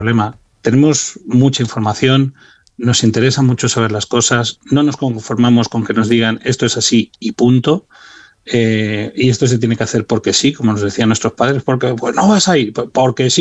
problema. Tenemos mucha información, nos interesa mucho saber las cosas, no nos conformamos con que nos digan esto es así y punto. Y esto se tiene que hacer porque sí, como nos decían nuestros padres, porque pues no vas a ir, porque sí.